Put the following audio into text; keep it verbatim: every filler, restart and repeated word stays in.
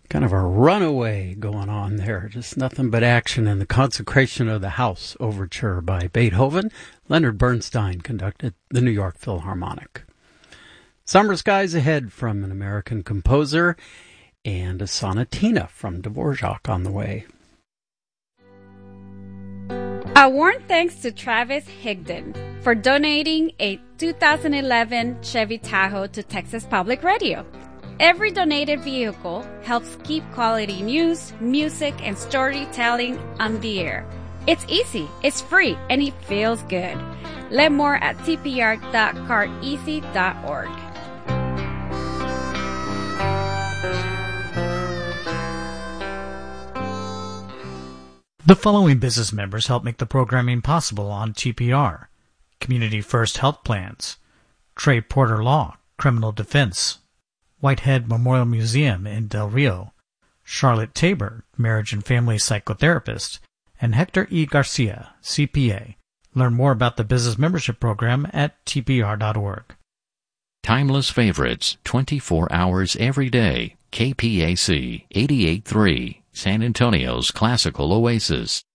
Kind of a runaway going on there. Just nothing but action in the Consecration of the House Overture by Beethoven. Leonard Bernstein conducted the New York Philharmonic. Summer Skies Ahead from an American composer, and a sonatina from Dvorak on the way. A warm thanks to Travis Higdon for donating a two thousand eleven Chevy Tahoe to Texas Public Radio. Every donated vehicle helps keep quality news, music, and storytelling on the air. It's easy, it's free, and it feels good. Learn more at t p r dot cart easy dot org. The following business members help make the programming possible on T P R. Community First Health Plans, Trey Porter Law, Criminal Defense, Whitehead Memorial Museum in Del Rio, Charlotte Tabor, Marriage and Family Psychotherapist, and Hector E. Garcia, C P A. Learn more about the business membership program at t p r dot org. Timeless favorites, twenty-four hours every day. K P A C eighty-eight point three, San Antonio's classical oasis.